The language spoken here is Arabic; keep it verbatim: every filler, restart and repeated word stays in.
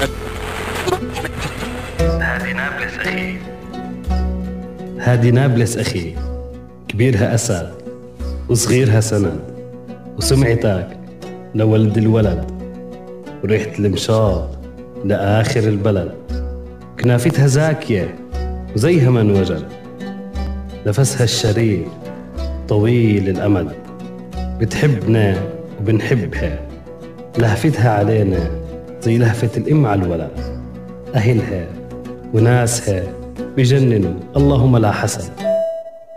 هذه نابلس أخي. هذه نابلس أخي، كبيرها أسد وصغيرها سند، وسمعتك لولد الولد، وريحة المشاط لآخر البلد. كنافتها زاكية وزيها من وجد، نفسها الشريف طويل الأمد. بتحبنا وبنحبها، لهفتها علينا زي لهفة الأم على الولد. أهلها وناسها بجننوا، اللهم لا حسد.